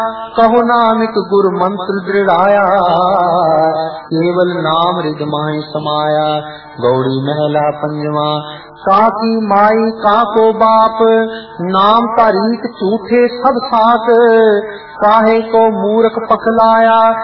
कहो नानक गुर मंत्र दृढ़ाया, केवल नाम रिद माहि समाया। गौड़ी महला पंजवा। काकी माई काको बाप, नाम तारीख झूठे सब साथ, काहे को मूर्ख पकलाया।